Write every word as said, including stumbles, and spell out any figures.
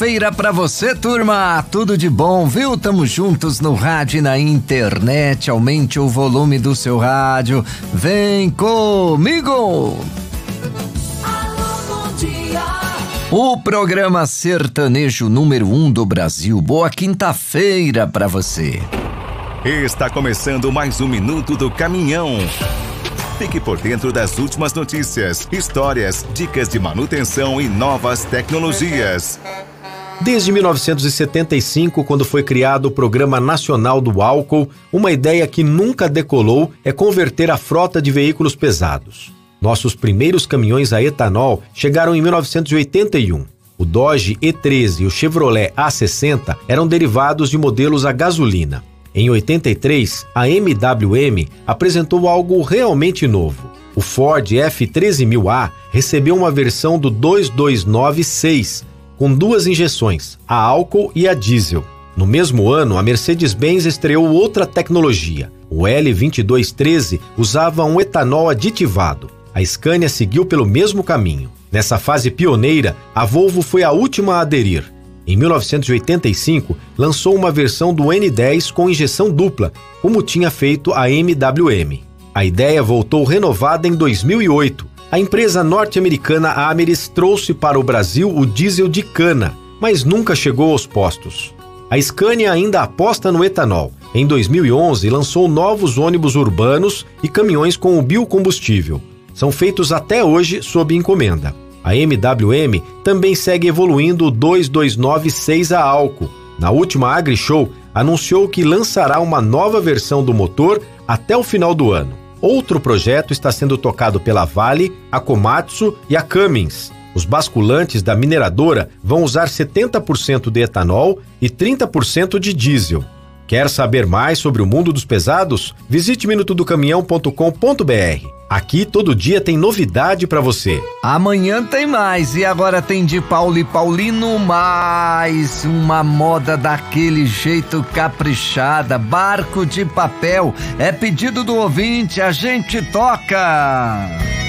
Feira pra você, turma, tudo de bom, viu? Tamo juntos no rádio e na internet, aumente o volume do seu rádio, vem comigo! Alô, bom dia. O programa sertanejo número um do Brasil, boa quinta-feira pra você. Está começando mais um Minuto do Caminhão. Fique por dentro das últimas notícias, histórias, dicas de manutenção e novas tecnologias. Desde mil novecentos e setenta e cinco, quando foi criado o Programa Nacional do Álcool, uma ideia que nunca decolou é converter a frota de veículos pesados. Nossos primeiros caminhões a etanol chegaram em mil novecentos e oitenta e um. O Dodge E treze e o Chevrolet A sessenta eram derivados de modelos a gasolina. Em oitenta e três, a M W M apresentou algo realmente novo. O Ford F treze mil A recebeu uma versão do dois dois nove seis, com duas injeções, a álcool e a diesel. No mesmo ano, a Mercedes-Benz estreou outra tecnologia. O L vinte e dois treze usava um etanol aditivado. A Scania seguiu pelo mesmo caminho. Nessa fase pioneira, a Volvo foi a última a aderir. Em mil novecentos e oitenta e cinco, lançou uma versão do N dez com injeção dupla, como tinha feito a M W M. A ideia voltou renovada em dois mil e oito. A empresa norte-americana Ameris trouxe para o Brasil o diesel de cana, mas nunca chegou aos postos. A Scania ainda aposta no etanol. Em dois mil e onze, lançou novos ônibus urbanos e caminhões com o biocombustível. São feitos até hoje sob encomenda. A M W M também segue evoluindo o dois dois nove seis a álcool. Na última AgriShow, anunciou que lançará uma nova versão do motor até o final do ano. Outro projeto está sendo tocado pela Vale, a Komatsu e a Cummins. Os basculantes da mineradora vão usar setenta por cento de etanol e trinta por cento de diesel. Quer saber mais sobre o mundo dos pesados? Visite minuto do caminhão ponto com ponto br. Aqui todo dia tem novidade para você. Amanhã tem mais e agora tem de Paulo e Paulino mais uma moda daquele jeito caprichada, Barco de Papel. É pedido do ouvinte, a gente toca.